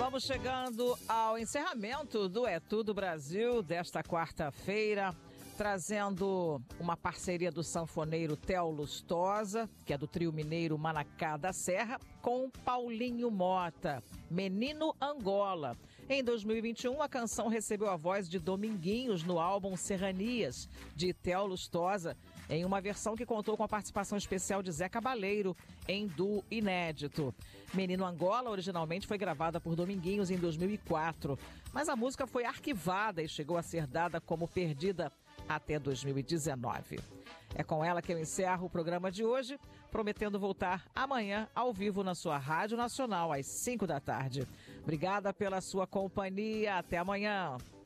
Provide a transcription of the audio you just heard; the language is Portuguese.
Vamos chegando ao encerramento do É Tudo Brasil desta quarta-feira, trazendo uma parceria do sanfoneiro Theo Lustosa, que é do trio mineiro Manacá da Serra, com Paulinho Mota, Menino Angola. Em 2021, a canção recebeu a voz de Dominguinhos no álbum Serranias, de Theo Lustosa, em uma versão que contou com a participação especial de Zé Cabaleiro, em duo inédito. Menino Angola originalmente foi gravada por Dominguinhos em 2004, mas a música foi arquivada e chegou a ser dada como perdida até 2019. É com ela que eu encerro o programa de hoje, prometendo voltar amanhã ao vivo na sua Rádio Nacional às 5 da tarde. Obrigada pela sua companhia. Até amanhã.